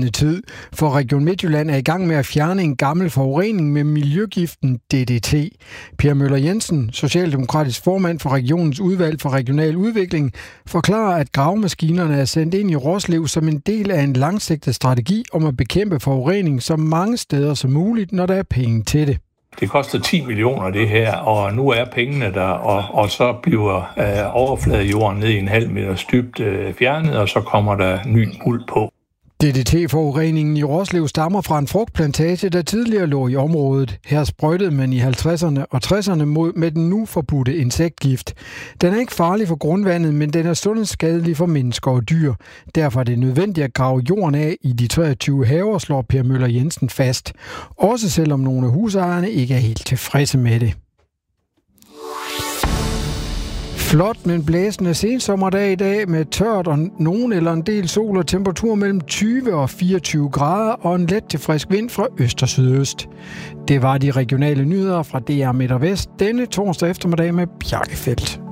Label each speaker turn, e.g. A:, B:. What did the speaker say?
A: indledende tid, for Region Midtjylland er i gang med at fjerne en gammel forurening med miljøgiften DDT. Per Møller Jensen, socialdemokratisk formand for regionens udvalg for regional udvikling, forklarer, at gravemaskinerne er sendt ind i Roslev som en del af en langsigtet strategi om at bekæmpe forurening så mange steder som muligt, når der er penge til det.
B: Det koster 10 millioner det her, og nu er pengene der, og så bliver overfladejorden ned i 1,5 meters dybt fjernet, og så kommer der ny muld på.
A: DDT-forureningen i Roslev stammer fra en frugtplantage, der tidligere lå i området. Her sprøjtede man i 50'erne og 60'erne med den nu forbudte insektgift. Den er ikke farlig for grundvandet, men den er sundhedsskadelig for mennesker og dyr. Derfor er det nødvendigt at grave jorden af i de 23 haver, slår Per Møller Jensen fast. Også selvom nogle af husejerne ikke er helt tilfredse med det. Flot, men blæsende sensommerdag i dag med tørt og nogen eller en del sol og temperatur mellem 20 og 24 grader og en let til frisk vind fra øst og sydøst. Det var de regionale nyheder fra DR Midt og Vest denne torsdag eftermiddag med Bjarke Feldt.